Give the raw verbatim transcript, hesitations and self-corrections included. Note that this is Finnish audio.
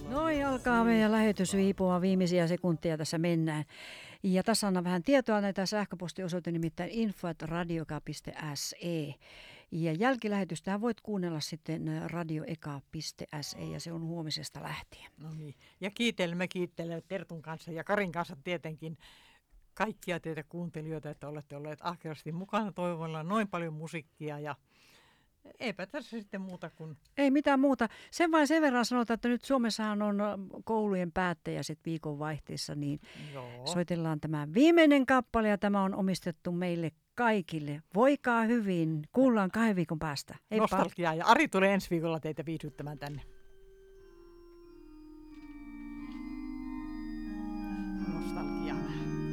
Noin alkaa meidän lähetys viipua, viimeisiä sekuntia tässä mennään. Ja tässä on vähän tietoa näitä sähköpostiosoite, nimittäin info at radioeka piste se. Ja jälkilähetystä voit kuunnella sitten radioeka piste se ja se on huomisesta lähtien. No niin. Ja kiitelemme, kiittelemme Tertun kanssa ja Karin kanssa tietenkin kaikkia teitä kuuntelijoita, että olette olleet ahkerasti mukana. Toivolla noin paljon musiikkia ja eipä tässä sitten muuta kuin... Ei mitään muuta. Sen vain sen verran sanotaan, että nyt Suomessahan on koulujen päättäjäiset viikonvaihteessa, niin Joo. soitellaan tämä viimeinen kappale ja tämä on omistettu meille kaikille. Voikaa hyvin. Kuullaan kahden viikon päästä. Heippa. Nostalgiaa ja Ari tulee ensi viikolla teitä viihdyttämään tänne.